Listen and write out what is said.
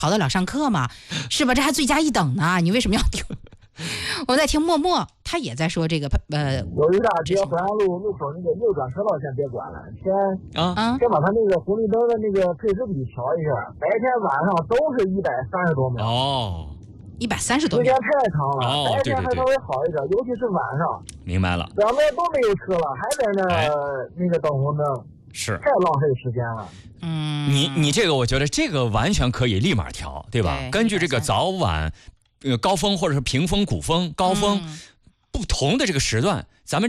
跑得了上课吗？是吧？这还罪加一等呢，你为什么要丢？我在听默默，他也在说这个有一大街淮安路口那个右转车道先别管了，先把他那个红绿灯的那个配置比调一下，白天晚上都是130多秒。 130多秒， 时间太长了。白天还稍微好一点，尤其是晚上。 明白了， 两边都没有车了，还在那个等红灯， 是太浪费时间了。 你这个，我觉得这个完全可以立马调，对吧？根据这个早晚高峰或者是平峰、谷峰、高峰不同的这个时段，咱们